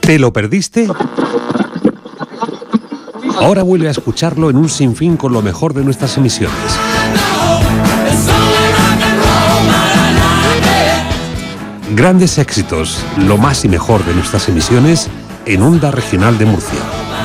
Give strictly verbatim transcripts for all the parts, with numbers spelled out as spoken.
¿Te lo perdiste? Ahora vuelve a escucharlo en un sinfín con lo mejor de nuestras emisiones. Grandes éxitos, lo más y mejor de nuestras emisiones en Onda Regional de Murcia.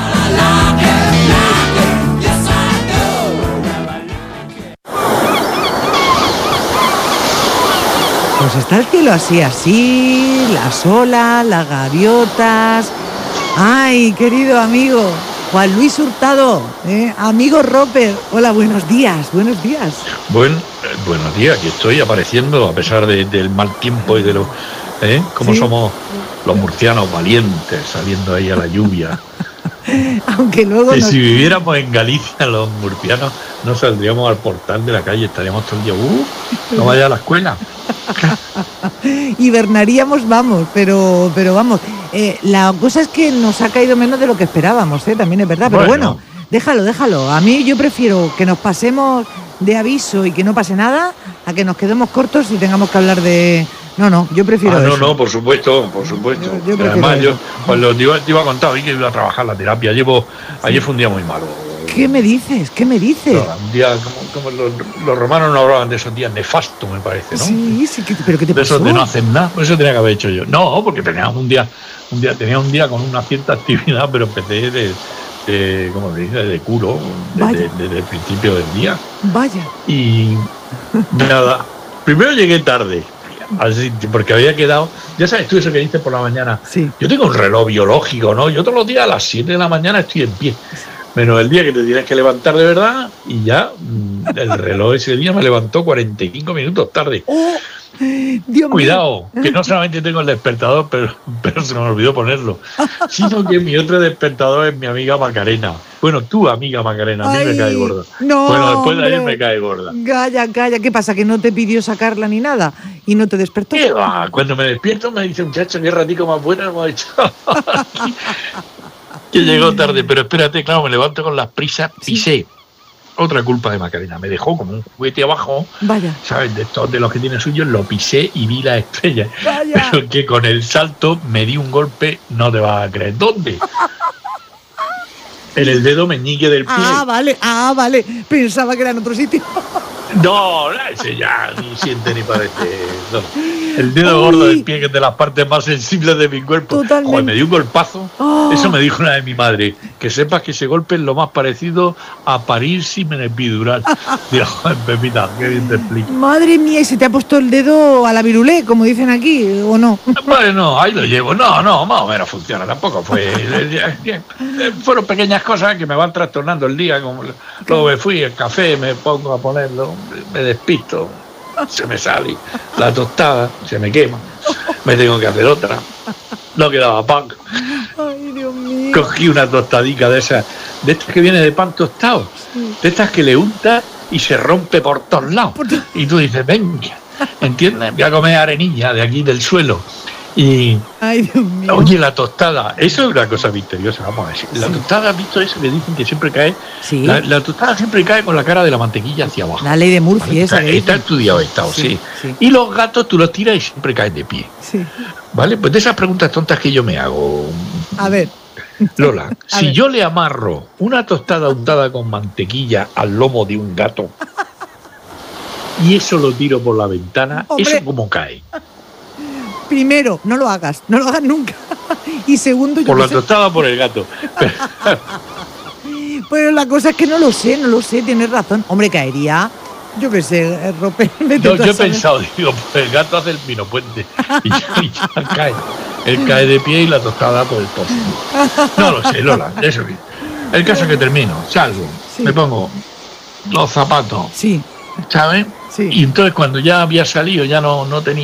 Pues está el cielo así, así, las olas, las gaviotas. Ay, querido amigo, Juan Luis Hurtado, ¿eh? Amigo Roper, hola, buenos días, buenos días. Buen, eh, buenos días, aquí estoy apareciendo a pesar de, del mal tiempo y de lo... ¿eh? Como ¿sí? Somos los murcianos valientes saliendo ahí a la lluvia. Aunque luego... Que nos... si viviéramos en Galicia los murcianos no saldríamos al portal de la calle, estaríamos todo el día, uh, no vaya a la escuela. Hibernaríamos, vamos, pero pero vamos, eh, la cosa es que nos ha caído menos de lo que esperábamos, ¿eh? También es verdad, pero bueno. bueno, déjalo, déjalo. A mí yo prefiero que nos pasemos de aviso y que no pase nada a que nos quedemos cortos y tengamos que hablar de... No, no, yo prefiero ah, no, eso. No, por supuesto, por supuesto. Yo, yo Además, eso. yo cuando te iba, te iba a contar hoy que iba a trabajar la terapia, llevo, sí. Ayer fue un día muy malo. ¿Qué me dices? ¿Qué me dices? No, un día, como, como los, los romanos no hablaban de esos días nefastos, me parece, ¿no? Sí, sí, pero ¿qué te pasó? De esos de no hacer nada, pues eso tenía que haber hecho yo. No, porque teníamos un día, un día, tenía un día con una cierta actividad, pero empecé de, de ¿cómo se dice? De curo, desde de, de, de, de principio del día. Vaya. Y nada, primero llegué tarde. Así, porque había quedado, ya sabes tú eso que dices por la mañana, sí. Yo tengo un reloj biológico, ¿no? Yo todos los días a las siete de la mañana estoy en pie, menos el día que te tienes que levantar de verdad, y ya el reloj ese día me levantó cuarenta y cinco minutos tarde. Oh, Dios Cuidado, mío. Que no solamente tengo el despertador, pero, pero se me olvidó ponerlo, sino que mi otro despertador es mi amiga Macarena. Bueno, tu amiga Macarena, a mí Ay, me cae gorda. No, bueno, después de ayer hombre. me cae gorda. Calla, calla, ¿qué pasa? ¿Que no te pidió sacarla ni nada? ¿Y no te despertó? ¿Qué va? Cuando me despierto me dice, muchacho, qué ratico más bueno hemos hecho. Que llegó tarde, pero espérate, claro, me levanto con las prisas, pisé. Sí. Otra culpa de Macarena, me dejó como un juguete abajo. Vaya. ¿Sabes? De estos de los que tiene suyos, lo pisé y vi la estrella. Vaya. Pero que con el salto me di un golpe, no te vas a creer. ¿Dónde? En el dedo meñique del pie. Ah, vale, ah, vale. Pensaba que era en otro sitio. No, ese ya ni siente ni parece. No. El dedo Uy. gordo del pie, que es de las partes más sensibles de mi cuerpo. Totalmente. Joder, me dio un golpazo. Oh. Eso me dijo una de mi madre. Que sepas que ese golpe es lo más parecido a parir sin epidural. Digo, joder, Pepita, qué bien te explico. Madre mía, ¿y se te ha puesto el dedo a la virulé, como dicen aquí, o no? Bueno, ahí lo llevo. No, no, más o menos funciona. Tampoco fue... Fueron pequeñas cosas que me van trastornando el día. Como luego me fui al café, me pongo a ponerlo, me despisto, se me sale la tostada, se me quema, me tengo que hacer otra, no quedaba pan. Ay, Dios mío. Cogí una tostadica de esas, de estas que viene de pan tostado, sí. De estas que le untas y se rompe por todos lados. Por to- y tú dices, venga, ¿entiendes? Voy a comer arenilla de aquí del suelo. Y, ay, Dios mío. Oye, la tostada, eso es una cosa misteriosa, vamos a decir. La sí. tostada, ¿has visto eso que dicen que siempre cae? Sí. La, la tostada siempre cae con la cara de la mantequilla hacia abajo. La ley de Murphy, ¿vale? Esa. Está, está estudiado estado, sí, sí. sí. Y los gatos tú los tiras y siempre caen de pie. Sí. ¿Vale? Pues de esas preguntas tontas que yo me hago. A ver. Lola, a si ver. yo le amarro una tostada untada con mantequilla al lomo de un gato y eso lo tiro por la ventana, ¡hombre! ¿Eso cómo cae? Primero, no lo hagas, no lo hagas nunca. Y segundo, yo por la sé... tostada o por el gato. Pero la cosa es que no lo sé, no lo sé, tienes razón. Hombre, caería, yo qué sé, romper. No, yo he pensado, digo, pues el gato hace el pino puente y ya, y ya cae. Él cae de pie y la tostada por el poste. No lo sé, Lola, eso es. El caso es que termino, salgo, sí. Me pongo los zapatos, sí. ¿sabes? Sí. Y entonces cuando ya había salido, ya no, no tenía